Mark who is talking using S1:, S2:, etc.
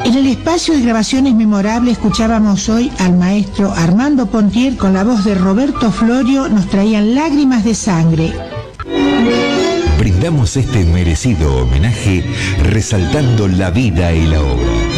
S1: En el espacio de grabaciones memorables escuchábamos hoy al maestro Armando Pontier con la voz de Roberto Florio, nos traían Lágrimas de Sangre.
S2: Brindamos este merecido homenaje resaltando la vida y la obra